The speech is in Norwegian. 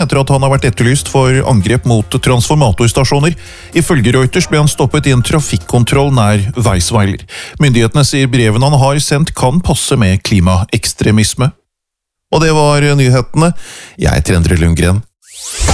etter at han har vært etterlyst for angrep mot transformatorstasjoner. Ifølge Reuters ble han stoppet i en trafikkontroll nær Weisweiler. Myndighetene sier brevene han har sendt kan passe med klimaekstremisme. Og det var nyhetene. Jeg heter Endre Lundgren.